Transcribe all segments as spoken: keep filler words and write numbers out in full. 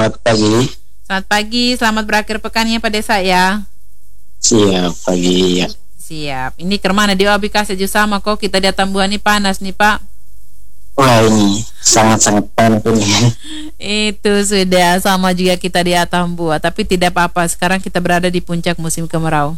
selamat pagi. Selamat pagi, selamat berakhir pekannya Pak Desa ya. Siap pagi ya. Siap. Ini kemana di Abi kasih aja sama kok kita di Atambuan nih panas nih Pak. Wah ini sangat-sangat panas ini. Itu sudah sama juga kita di Atambua, tapi tidak apa-apa. Sekarang kita berada di puncak musim kemarau.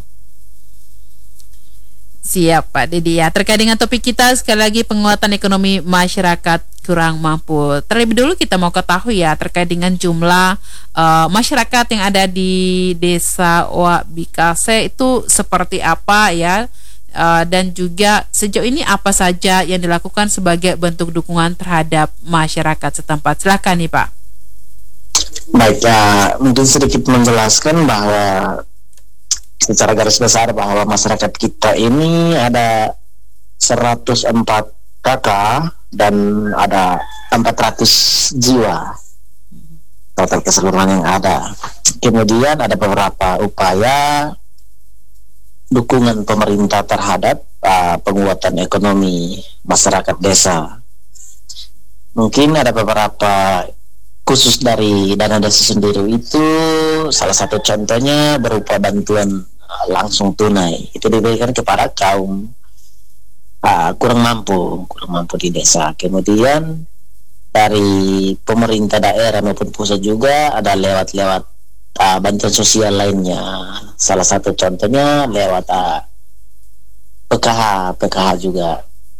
Siap Pak Dedi ya. Terkait dengan topik kita sekali lagi penguatan ekonomi masyarakat kurang mampu. Terlebih dulu kita mau ketahui ya terkait dengan jumlah uh, masyarakat yang ada di Desa Wabikase itu seperti apa ya, uh, dan juga sejauh ini apa saja yang dilakukan sebagai bentuk dukungan terhadap masyarakat setempat. Silakan nih Pak. Baik ya, mungkin sedikit menjelaskan bahwa secara garis besar bahwa masyarakat kita ini ada seratus empat kakak dan ada empat ratus jiwa total keseluruhan yang ada. Kemudian ada beberapa upaya dukungan pemerintah terhadap uh, penguatan ekonomi masyarakat desa. Mungkin ada beberapa khusus dari dana desa sendiri itu, salah satu contohnya berupa bantuan langsung tunai itu diberikan kepada kaum uh, kurang mampu kurang mampu di desa. Kemudian dari pemerintah daerah maupun pusat juga ada lewat-lewat uh, bantuan sosial lainnya, salah satu contohnya lewat uh, P K H P K H juga.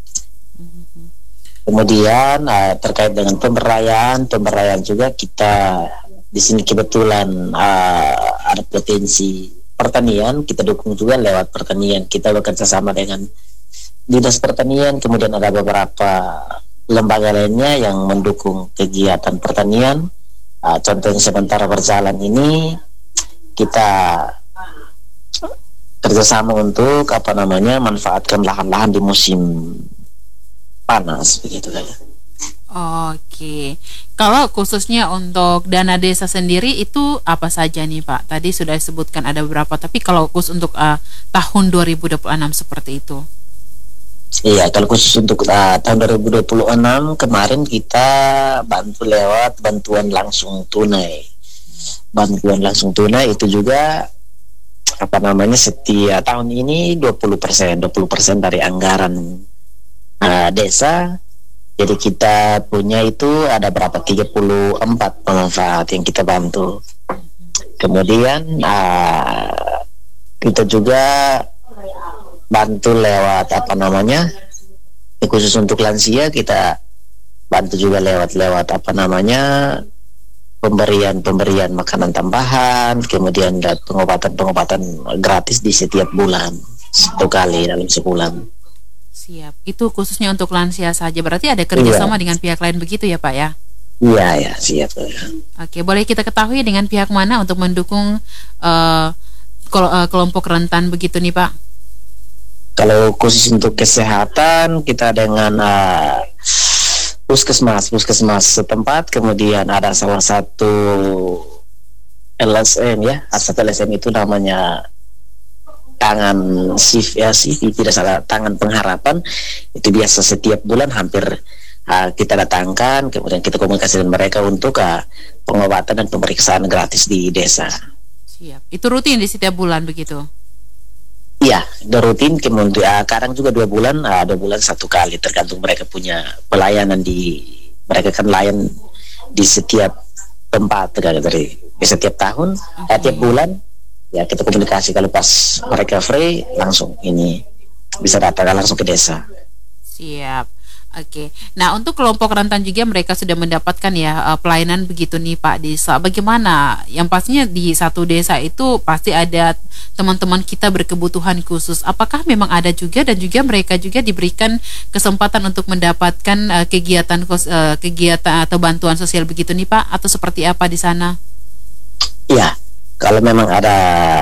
Kemudian uh, terkait dengan pemberdayaan, pemberdayaan juga kita di sini kebetulan uh, ada potensi pertanian, kita dukung juga lewat pertanian. Kita bekerja sama dengan dinas pertanian, kemudian ada beberapa lembaga lainnya yang mendukung kegiatan pertanian. Uh, contohnya sementara berjalan ini kita kerjasama untuk apa namanya manfaatkan lahan-lahan di musim panas begitu kan. Oke. Kalau khususnya untuk dana desa sendiri itu apa saja nih Pak? Tadi sudah disebutkan ada beberapa, tapi kalau khusus untuk uh, tahun dua ribu dua puluh enam seperti itu. Iya, kalau khusus untuk uh, tahun dua ribu dua puluh enam kemarin kita bantu lewat bantuan langsung tunai. Bantuan langsung tunai itu juga apa namanya setiap tahun ini dua puluh persen dari anggaran Uh, desa. Jadi kita punya itu ada berapa tiga puluh empat pemanfaat yang kita bantu. Kemudian uh, kita juga bantu lewat apa namanya khusus untuk lansia, kita bantu juga lewat-lewat apa namanya pemberian-pemberian makanan tambahan, kemudian pengobatan-pengobatan gratis di setiap bulan satu kali dalam sebulan. Siap. Itu khususnya untuk lansia saja. Berarti ada kerjasama iya. dengan pihak lain begitu ya Pak ya? Iya ya, siap. Oke, boleh kita ketahui dengan pihak mana untuk mendukung uh, kelo- uh, kelompok rentan begitu nih Pak? Kalau khusus untuk kesehatan kita dengan uh, puskesmas, puskesmas setempat, kemudian ada salah satu L S M ya, satu L S M itu namanya tangan S I V ya, S I V tidak salah, tangan pengharapan. Itu biasa setiap bulan hampir uh, kita datangkan, kemudian kita komunikasi dengan mereka untuk uh, pengobatan dan pemeriksaan gratis di desa. Siap. Itu rutin di setiap bulan begitu? Iya, udah rutin. Kemudian uh, kadang juga dua bulan, uh, dua bulan satu kali, tergantung mereka punya pelayanan di, mereka kan layan di setiap tempat dari setiap tahun, okay. uh, tiap bulan. Ya kita komunikasi, kalau pas mereka free langsung ini bisa datang langsung ke desa. Siap. Oke. Nah untuk kelompok rentan juga mereka sudah mendapatkan ya uh, pelayanan begitu nih Pak Desa. Bagaimana? Yang pastinya di satu desa itu pasti ada teman-teman kita berkebutuhan khusus. Apakah memang ada juga dan juga mereka juga diberikan kesempatan untuk mendapatkan uh, kegiatan uh, kegiatan atau bantuan sosial begitu nih Pak? Atau seperti apa di sana? Iya. Kalau memang ada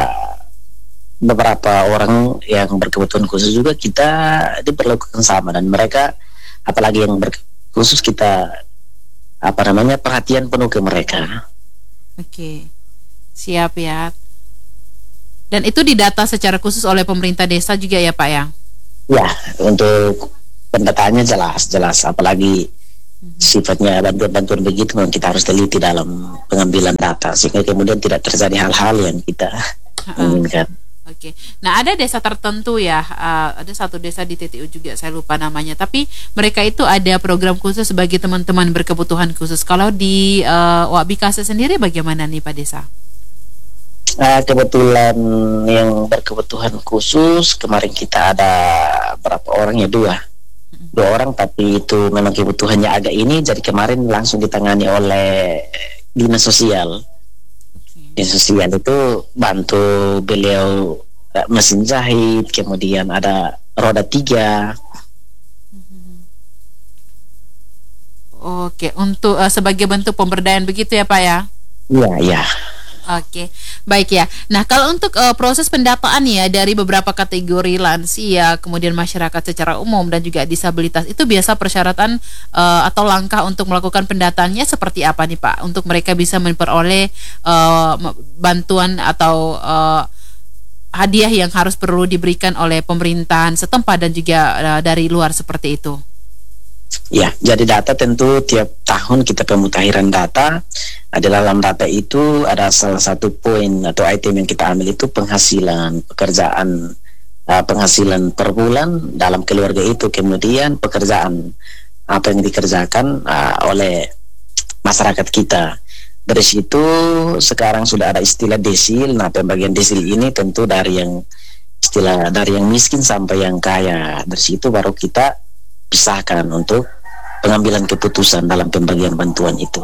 beberapa orang yang berkebutuhan khusus juga kita diperlakukan sama, dan mereka apalagi yang berkhusus kita apa namanya perhatian penuh ke mereka. Oke, siap ya. Dan itu didata secara khusus oleh pemerintah desa juga ya Pak ya? Ya, untuk pendataannya jelas jelas apalagi sifatnya bantuan-bantuan begitu memang kita harus teliti dalam pengambilan data sehingga kemudian tidak terjadi hal-hal yang kita Heeh. inginkan. Oke, nah ada desa tertentu ya, uh, ada satu desa di T T U juga, saya lupa namanya, tapi mereka itu ada program khusus bagi teman-teman berkebutuhan khusus. Kalau di uh, Wabikase sendiri bagaimana nih Pak Desa? Nah, kebetulan yang berkebutuhan khusus kemarin kita ada berapa orang ya, dua dua orang, tapi itu memang kebutuhannya agak ini, jadi kemarin langsung ditangani oleh dinas sosial. Dinas sosial itu bantu beliau eh, mesin jahit, kemudian ada roda tiga. Oke, untuk uh, sebagai bentuk pemberdayaan begitu ya Pak ya? Iya, iya. Oke, baik ya. Nah, kalau untuk uh, proses pendataan ya dari beberapa kategori lansia, kemudian masyarakat secara umum dan juga disabilitas, itu biasa persyaratan uh, atau langkah untuk melakukan pendataannya seperti apa nih Pak? Untuk mereka bisa memperoleh uh, bantuan atau uh, hadiah yang harus perlu diberikan oleh pemerintahan setempat dan juga uh, dari luar seperti itu. Ya, jadi data tentu tiap tahun kita pemutakhiran data. Adalah dalam data itu ada salah satu poin atau item yang kita ambil itu penghasilan pekerjaan, uh, penghasilan per bulan dalam keluarga itu, kemudian pekerjaan apa yang dikerjakan uh, oleh masyarakat kita. Dari situ sekarang sudah ada istilah desil. Nah, pembagian desil ini tentu dari yang istilah dari yang miskin sampai yang kaya. Dari situ baru kita pisahkan untuk pengambilan keputusan dalam pembagian bantuan itu.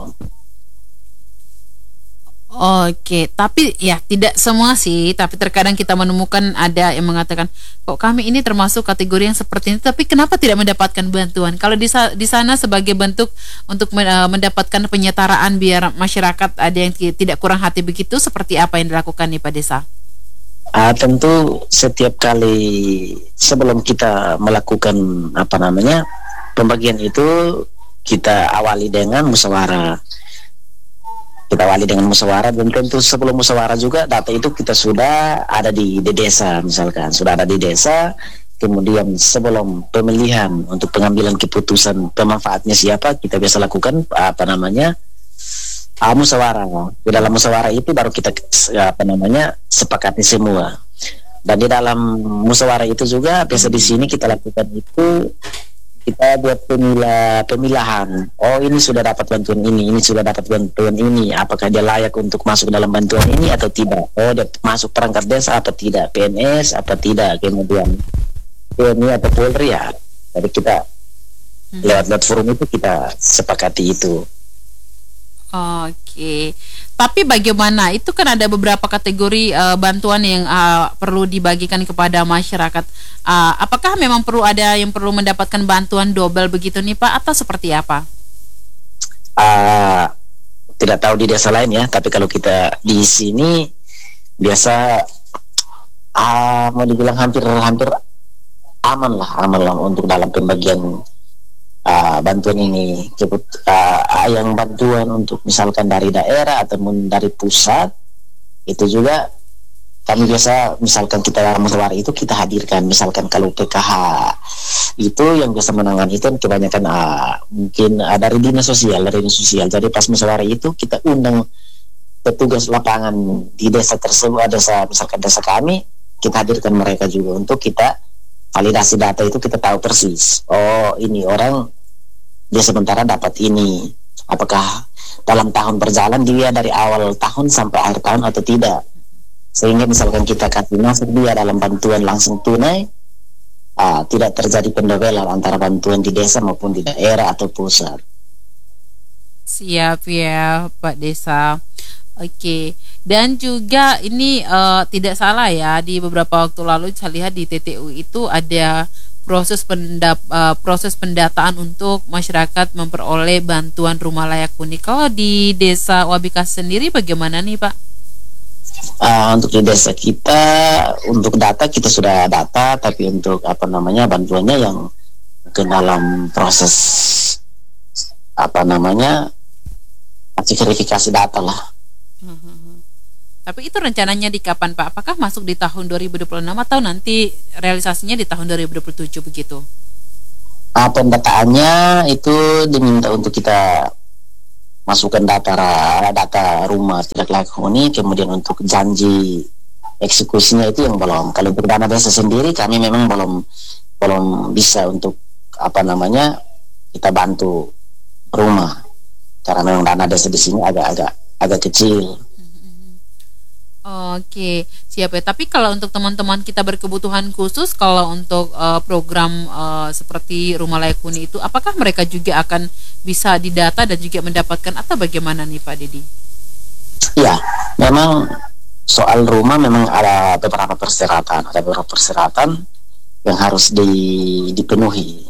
Oke, tapi ya tidak semua sih, tapi terkadang kita menemukan ada yang mengatakan, kok kami ini termasuk kategori yang seperti ini, tapi kenapa tidak mendapatkan bantuan? Kalau di, di sana sebagai bentuk untuk mendapatkan penyetaraan biar masyarakat ada yang tidak kurang hati begitu, seperti apa yang dilakukan nih Pak Desa? Uh, tentu setiap kali sebelum kita melakukan apa namanya pembagian itu kita awali dengan musyawarah. Kita awali dengan musyawarah dan tentu sebelum musyawarah juga data itu kita sudah ada di, di desa, misalkan sudah ada di desa. Kemudian sebelum pemilihan untuk pengambilan keputusan pemanfaatnya siapa, kita biasa lakukan apa namanya uh, musyawarah. Di dalam musyawarah itu baru kita apa namanya sepakati semua. Dan di dalam musyawarah itu juga biasa di sini kita lakukan itu kita buat pemilah pemilahan. Oh, ini sudah dapat bantuan ini, ini sudah dapat bantuan ini. Apakah dia layak untuk masuk dalam bantuan ini atau tidak? Oh, dia masuk perangkat desa atau tidak? P N S apa tidak? Kemudian T N I atau Polri ya. Jadi kita hmm. lewat platform itu kita sepakati itu. Oke, tapi bagaimana? Itu kan ada beberapa kategori uh, bantuan yang uh, perlu dibagikan kepada masyarakat. Uh, apakah memang perlu ada yang perlu mendapatkan bantuan double begitu nih Pak, atau seperti apa? Uh, tidak tahu di desa lain ya, tapi kalau kita di sini biasa uh, mau dibilang hampir-hampir aman lah, aman lah untuk dalam pembagian Uh, bantuan ini. Kebut, uh, yang bantuan untuk misalkan dari daerah ataupun dari pusat itu juga kami biasa misalkan kita musyawarah itu kita hadirkan. Misalkan kalau P K H itu yang biasa menangani itu kebanyakan uh, mungkin uh, dari dinas sosial dari dinas sosial. Jadi pas musyawarah itu kita undang petugas lapangan di desa tersebut, desa misalkan desa kami, kita hadirkan mereka juga untuk kita validasi data itu, kita tahu persis. Oh, ini orang dia sementara dapat ini. Apakah dalam tahun berjalan dia dari awal tahun sampai akhir tahun atau tidak? Sehingga misalkan kita kasih masuk dia dalam bantuan langsung tunai, uh, tidak terjadi pendobelan antara bantuan di desa maupun di daerah atau pusat. Siap ya Pak Desa. Oke, dan juga ini uh, tidak salah ya, di beberapa waktu lalu saya lihat di T T U itu ada proses pendap, uh, proses pendataan untuk masyarakat memperoleh bantuan rumah layak huni. Kalau di Desa Wabikase sendiri bagaimana nih Pak? Uh, untuk di desa kita, untuk data kita sudah data, tapi untuk apa namanya bantuannya yang ke dalam proses apa namanya masih verifikasi data lah. Hmm. Tapi itu rencananya di kapan Pak? Apakah masuk di tahun dua ribu dua puluh enam atau nanti realisasinya di tahun dua ribu dua puluh tujuh begitu? Ah, pendataannya itu diminta untuk kita masukkan data data rumah tidak layak huni, kemudian untuk janji eksekusinya itu yang belum. Kalau untuk dana desa sendiri kami memang belum belum bisa untuk apa namanya kita bantu rumah karena memang dana desa di sini agak-agak agak kecil. Oke, siap ya. Tapi kalau untuk teman-teman kita berkebutuhan khusus, kalau untuk eh, program eh, seperti Rumah Layak Huni itu, apakah mereka juga akan bisa didata dan juga mendapatkan atau bagaimana nih Pak Dedi? Ya, memang soal rumah memang ada beberapa persyaratan, ada beberapa persyaratan yang harus di, dipenuhi.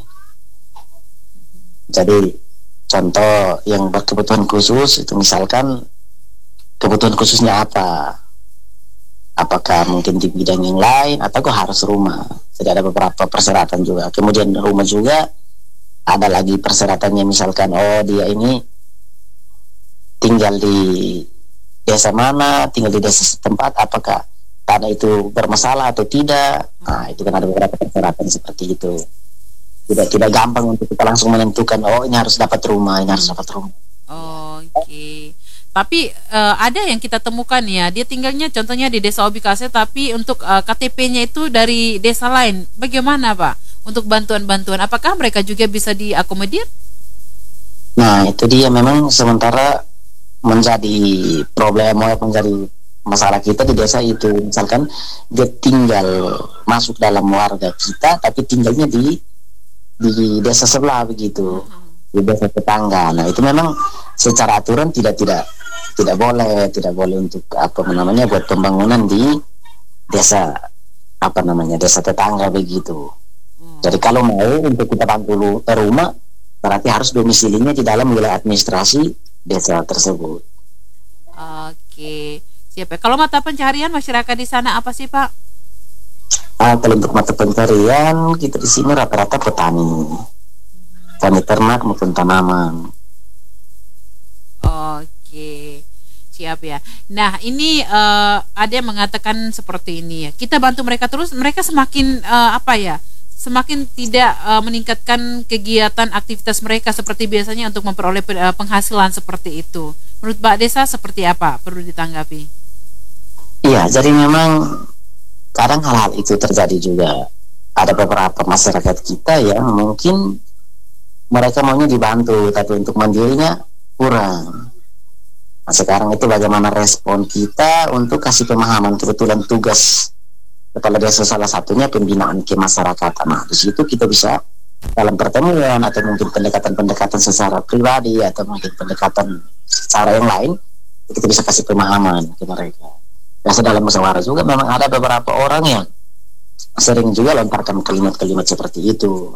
Jadi contoh yang berkebutuhan khusus itu misalkan kebutuhan khususnya apa? Apakah mungkin di bidang yang lain atau kok harus rumah? Jadi ada beberapa persyaratan juga. Kemudian rumah juga ada lagi persyaratannya, misalkan oh dia ini tinggal di desa mana, tinggal di desa setempat, apakah tanah itu bermasalah atau tidak. Nah itu kan ada beberapa persyaratan seperti itu. Tidak tidak gampang untuk kita langsung menentukan oh ini harus dapat rumah, ini harus dapat rumah. Oke. Tapi eh, ada yang kita temukan ya, dia tinggalnya contohnya di Desa Obikase, tapi untuk eh, K T P-nya itu dari desa lain. Bagaimana Pak? Untuk bantuan-bantuan, apakah mereka juga bisa diakomodir? Nah itu dia memang sementara menjadi problem, menjadi masalah kita di desa itu. Misalkan dia tinggal masuk dalam warga kita, tapi tinggalnya di di desa sebelah begitu, di desa tetangga. Nah itu memang secara aturan tidak tidak tidak boleh, tidak boleh untuk apa namanya buat pembangunan di desa apa namanya desa tetangga begitu. Jadi kalau mau untuk kita bantu rumah, berarti harus domisilinya di dalam wilayah administrasi desa tersebut. Oke, siap ya. Kalau mata pencaharian masyarakat di sana apa sih Pak? Ah, kalau untuk mata pencarian kita di sini rata-rata petani, petani ternak maupun tanaman. Oke, siap ya. Nah ini eh, ada yang mengatakan seperti ini ya. Kita bantu mereka terus, mereka semakin eh, apa ya? Semakin tidak eh, meningkatkan kegiatan aktivitas mereka seperti biasanya untuk memperoleh pe- eh, penghasilan seperti itu. Menurut Pak Desa seperti apa? Perlu ditanggapi. Iya, jadi memang kadang hal-hal itu terjadi juga. Ada beberapa masyarakat kita yang mungkin mereka maunya dibantu, tapi untuk mandirinya kurang. Nah, sekarang itu bagaimana respon kita untuk kasih pemahaman. Kebetulan tugas kepala desa salah satunya pembinaan kemasyarakatan. Nah, di situ kita bisa dalam pertemuan atau mungkin pendekatan-pendekatan secara pribadi atau mungkin pendekatan secara yang lain, kita bisa kasih pemahaman ke mereka. Biasa dalam musyawarah juga memang ada beberapa orang yang sering juga lontarkan kalimat-kalimat seperti itu.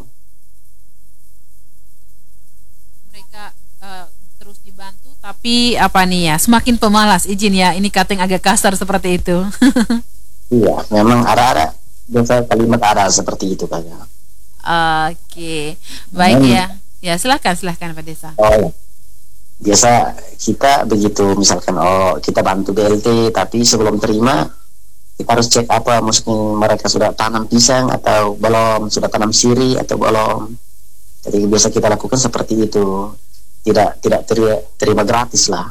Mereka eh, terus dibantu, tapi apa nih ya? Semakin pemalas, izin ya. Ini kata yang agak kasar seperti itu. Iya, memang ada-ada biasa kalimat ada seperti itu kayaknya. Oke, baik Hmm. ya. Ya silahkan, silahkan Pak Desa. Oh, biasa kita begitu misalkan oh kita bantu B L T, tapi sebelum terima kita harus cek apa mungkin mereka sudah tanam pisang atau belum, sudah tanam siri atau belum. Jadi biasa kita lakukan seperti itu, tidak tidak teri- terima gratis lah.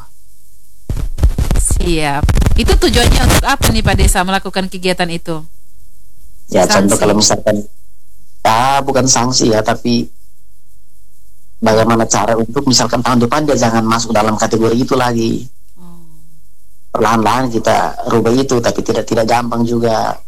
Siap. Itu tujuannya untuk apa nih Pak Desa melakukan kegiatan itu? Ya contoh Sanksi. kalau misalkan ah bukan sanksi ya, tapi bagaimana cara untuk misalkan tahun depan dia jangan masuk dalam kategori itu lagi. Oh. Perlahan-lahan kita rubah itu, tapi tidak tidak gampang juga.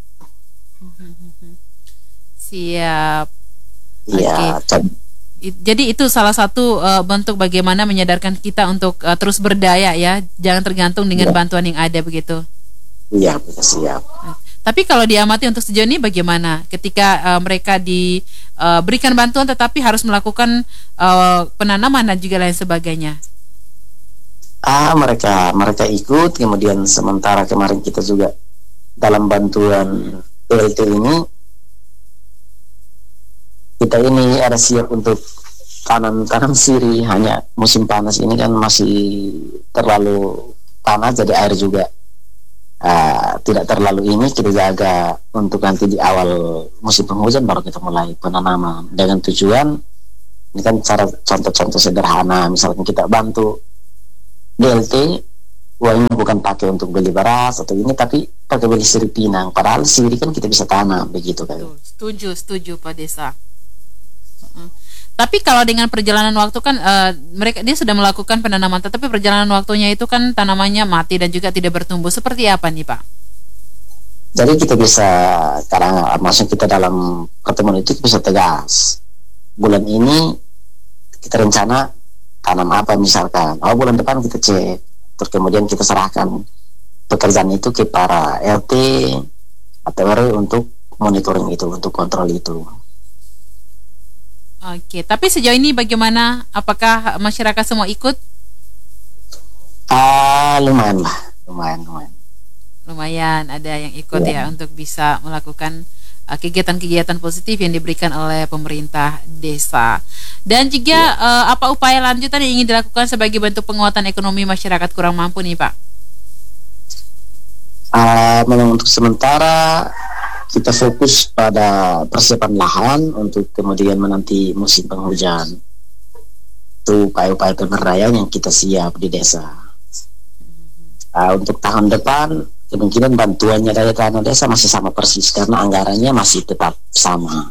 Siap. Iya, con- I- Jadi itu salah satu eh, bentuk bagaimana menyadarkan kita untuk eh, terus berdaya ya, jangan tergantung dengan Iya. bantuan yang ada begitu. iya bisa siap. Tapi kalau diamati untuk sejauh ini bagaimana ketika eh, mereka diberikan bantuan tetapi harus melakukan eh, penanaman dan juga lain sebagainya. Ah mereka mereka ikut, kemudian sementara kemarin kita juga dalam bantuan B L T ini kita ini ada siap untuk tanam tanam siri, hanya musim panas ini kan masih terlalu panas jadi air juga uh, tidak terlalu ini kita jaga untuk nanti di awal musim penghujan baru kita mulai penanaman dengan tujuan ini kan cara contoh-contoh sederhana, misalkan kita bantu D L T, uangnya bukan pakai untuk beli beras atau ini, tapi pakai beli sirih pinang, padahal sirih kan kita bisa tanam begitu kan. Setuju, setuju Pak Desa. Uh-uh. Tapi kalau dengan perjalanan waktu kan uh, mereka dia sudah melakukan penanaman, tetapi perjalanan waktunya itu kan tanamannya mati dan juga tidak bertumbuh. Seperti apa nih Pak? Jadi kita bisa, karena maksud kita dalam pertemuan itu kita bisa tegas. Bulan ini kita rencana tanam apa misalkan, oh bulan depan kita cek, terus kemudian kita serahkan pekerjaan itu ke para R T atau R W untuk monitoring itu, untuk kontrol itu. Oke, tapi sejauh ini bagaimana? Apakah masyarakat semua ikut? Ah, lumayan lah, lumayan, lumayan. Lumayan ada yang ikut Ya. ya untuk bisa melakukan uh, kegiatan-kegiatan positif yang diberikan oleh pemerintah desa. Dan juga uh, apa upaya lanjutan yang ingin dilakukan sebagai bentuk penguatan ekonomi masyarakat kurang mampu nih Pak? Ah, memang untuk sementara kita fokus pada persiapan lahan untuk kemudian menanti musim penghujan. Itu upaya-upaya pemberdayaan yang kita siap di desa. Ah, untuk tahun depan kemungkinan bantuannya dari tanah desa masih sama persis karena anggarannya masih tetap sama.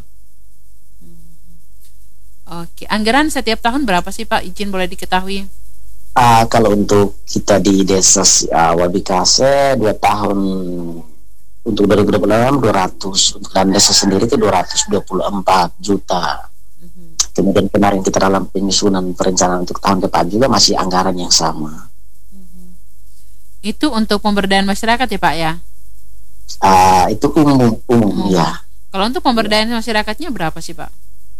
Oke, anggaran setiap tahun berapa sih Pak? Izin boleh diketahui? Ah, kalau untuk kita di desa uh, Wabikase dua tahun untuk dua ribu dua puluh enam dua ratus, untuk dan desa sendiri itu dua ratus dua puluh empat juta. Mhm. Kemudian kemarin kita dalam penyusunan perencanaan untuk tahun depan juga masih anggaran yang sama. Itu untuk pemberdayaan masyarakat ya Pak ya? Ah, itu umum umum Hmm. ya. Kalau untuk pemberdayaan masyarakatnya berapa sih Pak?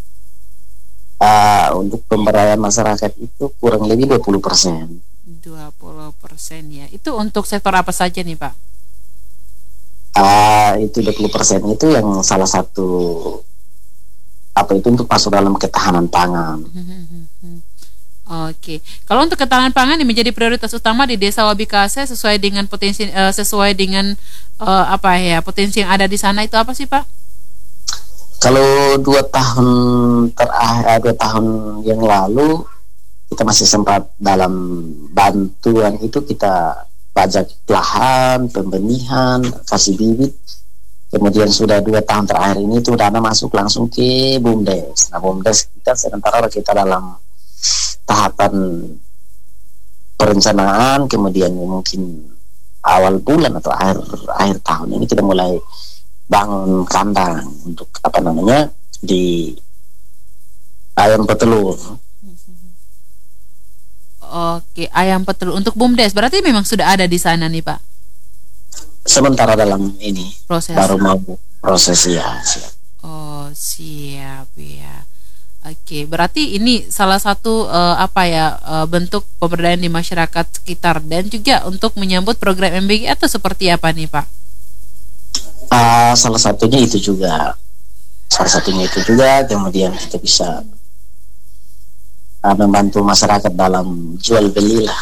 Ah, untuk pemberdayaan masyarakat itu kurang lebih dua puluh persen. dua puluh persen ya. Itu untuk sektor apa saja nih Pak? Ah, itu dua puluh persen itu yang salah satu apa itu untuk masuk dalam ketahanan pangan. Oke, kalau untuk ketahanan pangan yang menjadi prioritas utama di Desa Wabikase sesuai dengan potensi eh, sesuai dengan eh, apa ya potensi yang ada di sana itu apa sih Pak? Kalau dua tahun terakhir, dua tahun yang lalu kita masih sempat dalam bantuan itu kita pajak lahan, pembenihan, kasih bibit. Kemudian sudah dua tahun terakhir ini itu dana masuk langsung ke BUMDes. Nah BUMDes kita sementara kita dalam tahapan perencanaan, kemudian mungkin awal bulan atau akhir akhir tahun ini kita mulai bangun kandang untuk apa namanya di ayam petelur. Oke, ayam petelur untuk BUMDes berarti memang sudah ada di sana nih Pak Sementara dalam ini proses. baru mau proses ya. Siap. Oh siap ya. Oke, berarti ini salah satu eh, apa ya eh, bentuk pemberdayaan di masyarakat sekitar dan juga untuk menyambut program M B G atau seperti apa nih Pak? Ah, salah satunya itu juga, salah satunya itu juga. Kemudian kita bisa ah, membantu masyarakat dalam jual beli lah.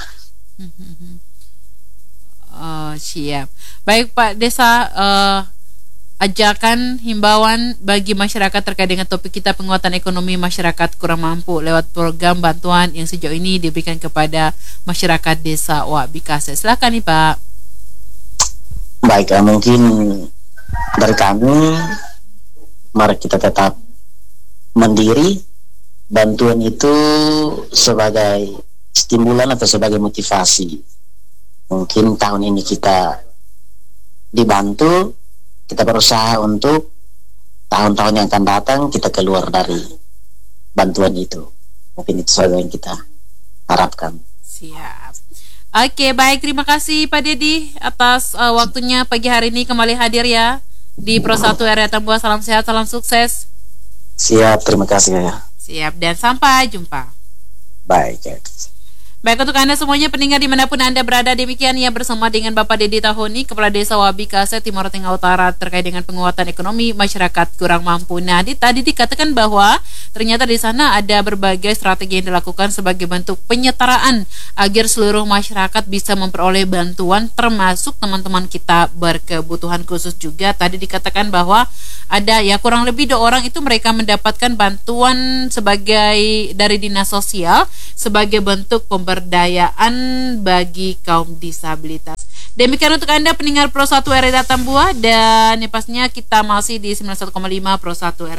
Oh siap. Baik Pak Desa, eh, ajakan himbauan bagi masyarakat terkait dengan topik kita penguatan ekonomi masyarakat kurang mampu lewat program bantuan yang sejauh ini diberikan kepada masyarakat Desa Wabikase. Silakan nih Pak. Baik, ah, mungkin dari kami, mari kita tetap mandiri. Bantuan itu sebagai stimulan atau sebagai motivasi. Mungkin tahun ini kita dibantu, kita berusaha untuk tahun-tahun yang akan datang kita keluar dari bantuan itu. Mungkin itu saja yang kita harapkan. Siap. Oke, baik, terima kasih Pak Dedi atas uh, waktunya pagi hari ini kembali hadir ya di Pro satu R A Tambua. Salam sehat, salam sukses. Siap, terima kasih ya. Siap dan sampai jumpa. Baik ya. Baik, untuk Anda semuanya pendengar dimanapun Anda berada, demikian ya bersama dengan Bapak Dedi Tahoni, Kepala Desa Wabi Kase, Timur Tengah Utara, terkait dengan penguatan ekonomi masyarakat kurang mampu. Nah, di, tadi dikatakan bahwa ternyata di sana ada berbagai strategi yang dilakukan sebagai bentuk penyetaraan agar seluruh masyarakat bisa memperoleh bantuan, termasuk teman-teman kita berkebutuhan khusus juga. Tadi dikatakan bahwa ada ya kurang lebih dua orang itu mereka mendapatkan bantuan sebagai dari dinas sosial sebagai bentuk pemberdayaan bagi kaum disabilitas. Demikian untuk Anda pendengar Pro satu R R I Tambua, dan ya pastinya kita masih di sembilan puluh satu koma lima Pro satu R R I